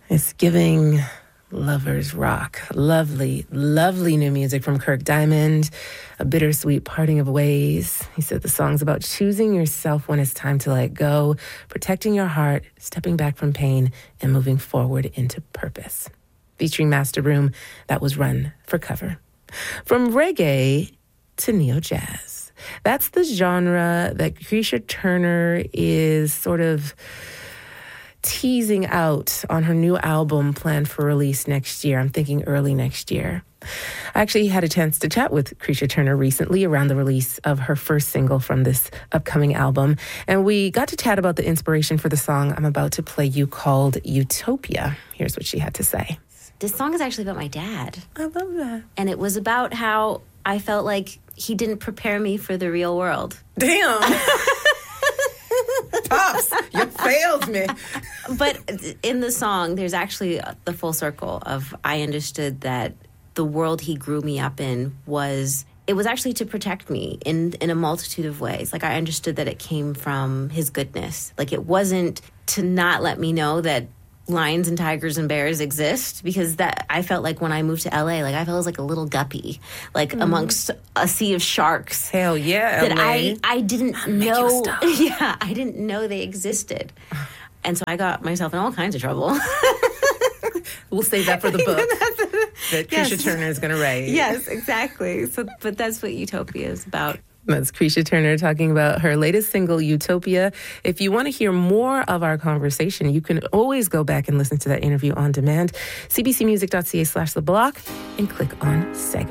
It's giving lovers rock. Lovely, lovely new music from Kirk Diamond. A bittersweet parting of ways. He said the song's about choosing yourself when it's time to let go, protecting your heart, stepping back from pain, and moving forward into purpose. Featuring Master Room, that was Run for Cover. From reggae to neo-jazz. That's the genre that Krisha Turner is sort of teasing out on her new album planned for release next year. I'm thinking early next year. I actually had a chance to chat with Krisha Turner recently around the release of her first single from this upcoming album, and we got to chat about the inspiration for the song I'm about to play you called Utopia. Here's what she had to say. This song is actually about my dad. I love that. And it was about how I felt like he didn't prepare me for the real world. Damn. Pops, you failed me. But in the song, there's actually the full circle of I understood that the world he grew me up in was actually to protect me in a multitude of ways. Like, I understood that it came from his goodness. Like, it wasn't to not let me know that lions and tigers and bears exist, because that I felt like when I moved to LA, like I felt like a little guppy, like amongst a sea of sharks. Hell yeah, that LA. I didn't know. Yeah, I didn't know they existed, and so I got myself in all kinds of trouble. We'll save that for the book that Krisha Turner is going to write. Yes, exactly. So, but that's what Utopia is about. That's Krisha Turner talking about her latest single, Utopia. If you want to hear more of our conversation, you can always go back and listen to that interview on demand. cbcmusic.ca/theblock and click on segment.